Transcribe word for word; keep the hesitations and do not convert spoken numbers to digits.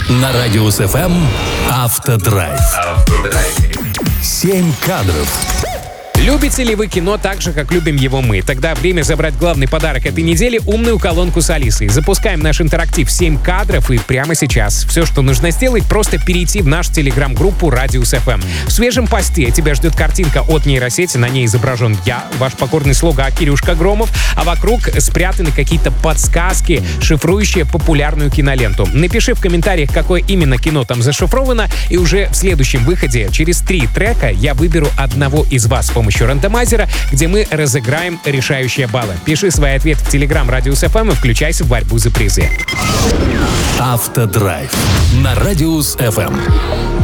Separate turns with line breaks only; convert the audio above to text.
На Радиус эф эм «Автодрайв». Семь кадров.
Любите ли вы кино так же, как любим его мы? Тогда время забрать главный подарок этой недели — умную колонку с Алисой. Запускаем наш интерактив семь кадров, и прямо сейчас все, что нужно сделать, просто перейти в нашу телеграм-группу Радиус эф эм. В свежем посте тебя ждет картинка от нейросети, на ней изображен я, ваш покорный слуга Кирюшка Громов, а вокруг спрятаны какие-то подсказки, шифрующие популярную киноленту. Напиши в комментариях, какое именно кино там зашифровано, и уже в следующем выходе через три трека я выберу одного из вас с помощью рандомайзера, где мы разыграем решающие баллы. Пиши свои ответы в Телеграм Радиус эф эм и включайся в борьбу за призы.
Автодрайв на Радиус эф эм.